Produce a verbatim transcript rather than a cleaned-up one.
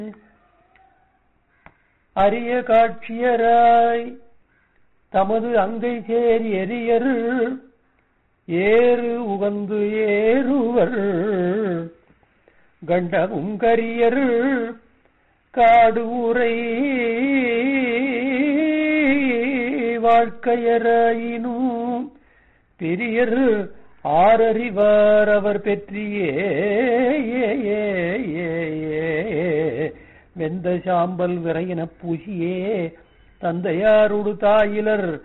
அரிய காட்சியராய் தமது அங்கை சேர் எரியர் ஏறு உகந்து ஏறுவர் கண்டமும் கரியர் காடு உரை வாழ்க்கையராயினும் பெரியர் ஆரறிவார் அவர் பெற்றியே வெந்த சாம்பல் விரையின பூசியே தந்தையாருடு தாயிலர்